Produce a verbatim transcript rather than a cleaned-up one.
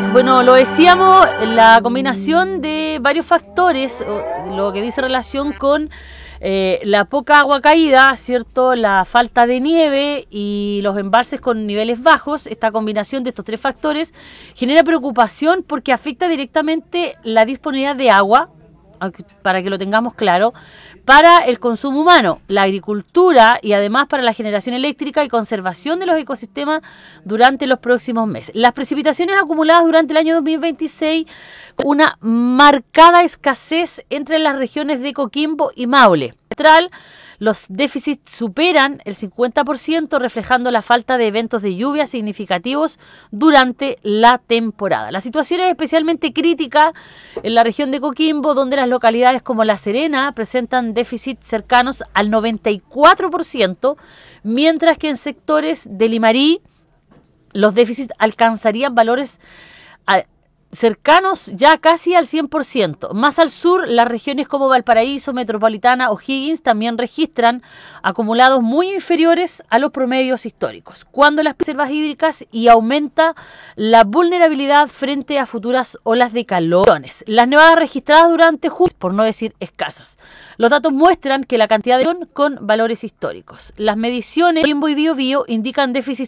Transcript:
Bueno, lo decíamos, la combinación de varios factores, lo que dice relación con eh, la poca agua caída, ¿cierto? La falta de nieve y los embalses con niveles bajos, esta combinación de estos tres factores genera preocupación porque afecta directamente la disponibilidad de agua, para que lo tengamos claro, para el consumo humano, la agricultura y además para la generación eléctrica y conservación de los ecosistemas durante los próximos meses. Las precipitaciones acumuladas durante el año dos mil veintiséis, una marcada escasez entre las regiones de Coquimbo y Maule. Central, los déficits superan el cincuenta por ciento, reflejando la falta de eventos de lluvia significativos durante la temporada. La situación es especialmente crítica en la región de Coquimbo, donde las localidades como La Serena presentan déficits cercanos al noventa y cuatro por ciento, mientras que en sectores de Limarí los déficits alcanzarían valores a cercanos ya casi al cien por ciento. Más al sur, las regiones como Valparaíso, Metropolitana o Higgins también registran acumulados muy inferiores a los promedios históricos, cuando las reservas hídricas y aumenta la vulnerabilidad frente a futuras olas de calor. Las nevadas registradas durante julio, por no decir escasas. Los datos muestran que la cantidad de con valores históricos. Las mediciones de Coquimbo y Biobío indican déficits